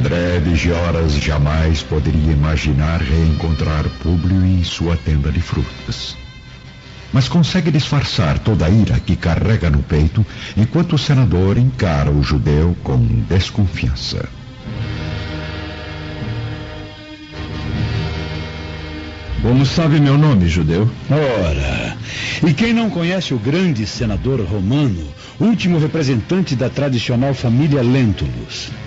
André Vigioras jamais poderia imaginar reencontrar Públio em sua tenda de frutas. Mas consegue disfarçar toda a ira que carrega no peito, enquanto o senador encara o judeu com desconfiança. Como sabe meu nome, judeu? Ora, e quem não conhece o grande senador romano, último representante da tradicional família Lentulus?